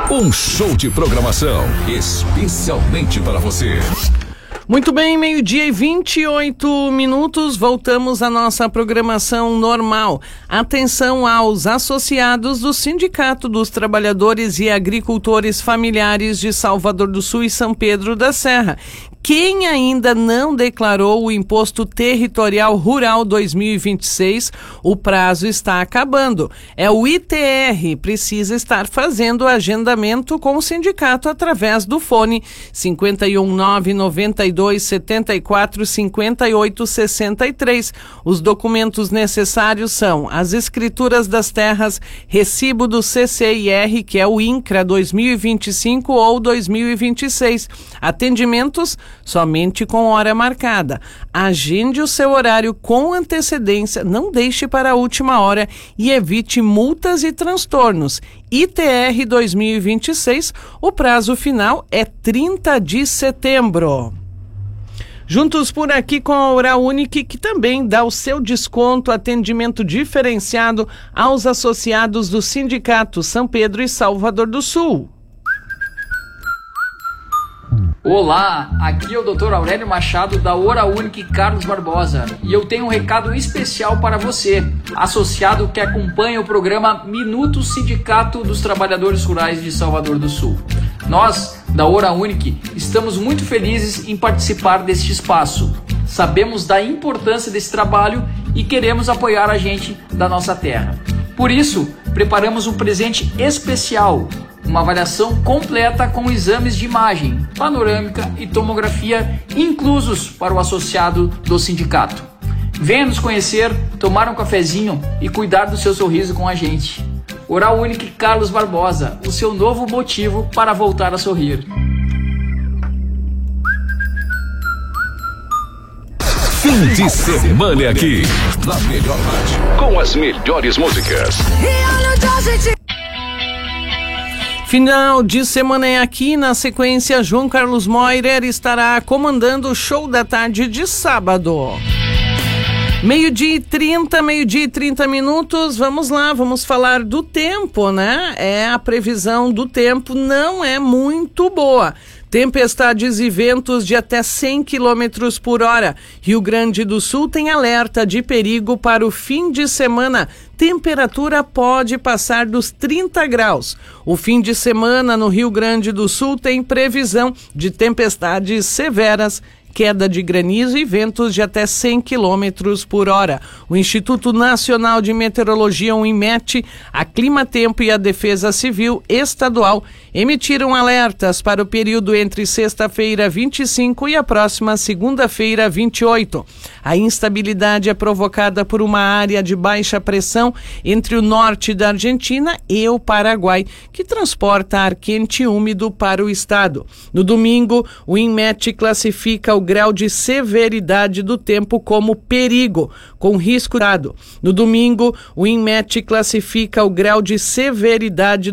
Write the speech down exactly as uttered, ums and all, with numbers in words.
Um show de programação especialmente para você. Muito bem, meio-dia e vinte e oito minutos, voltamos à nossa programação normal. Atenção aos associados do Sindicato dos Trabalhadores e Agricultores Familiares de Salvador do Sul e São Pedro da Serra. Quem ainda não declarou o Imposto Territorial Rural dois mil e vinte e seis, o prazo está acabando. É o I T R, precisa estar fazendo o agendamento com o sindicato através do fone cinco um nove nove dois sete quatro cinco oito seis três. Os documentos necessários são as escrituras das terras, recibo do C C I R, que é o INCRA dois mil e vinte e cinco ou dois mil e vinte e seis. Atendimentos somente com hora marcada. Agende o seu horário com antecedência, não deixe para a última hora e evite multas e transtornos. I T R dois mil e vinte e seis, o prazo final é trinta de setembro. Juntos por aqui com a Oral Unique, que também dá o seu desconto, atendimento diferenciado aos associados do Sindicato São Pedro e Salvador do Sul. Olá, aqui é o doutor Aurélio Machado da Oral Unique Carlos Barbosa e eu tenho um recado especial para você, associado que acompanha o programa Minuto Sindicato dos Trabalhadores Rurais de Salvador do Sul. Nós, da Oral Unique, estamos muito felizes em participar deste espaço. Sabemos da importância desse trabalho e queremos apoiar a gente da nossa terra. Por isso, preparamos um presente especial, uma avaliação completa com exames de imagem, panorâmica e tomografia inclusos para o associado do sindicato. Venha nos conhecer, tomar um cafezinho e cuidar do seu sorriso com a gente. Oral Unique Carlos Barbosa, o seu novo motivo para voltar a sorrir. Fim de semana aqui, na melhor rádio, com as melhores músicas. Final de semana é aqui, na sequência João Carlos Moirer estará comandando o show da tarde de sábado. Meio-dia e trinta, meio-dia e trinta minutos, vamos lá, vamos falar do tempo, né? É, a previsão do tempo não é muito boa. Tempestades e ventos de até cem quilômetros por hora. Rio Grande do Sul tem alerta de perigo para o fim de semana. Temperatura pode passar dos trinta graus. O fim de semana no Rio Grande do Sul tem previsão de tempestades severas, queda de granizo e ventos de até cem quilômetros por hora. O Instituto Nacional de Meteorologia, o INMET, a Climatempo e a Defesa Civil Estadual emitiram alertas para o período entre sexta-feira vinte e cinco e a próxima segunda-feira vinte e oito. A instabilidade é provocada por uma área de baixa pressão entre o norte da Argentina e o Paraguai, que transporta ar quente e úmido para o estado. No domingo, o INMET classifica o grau de severidade do tempo como perigo, com risco dado. No domingo, o INMET classifica o grau de severidade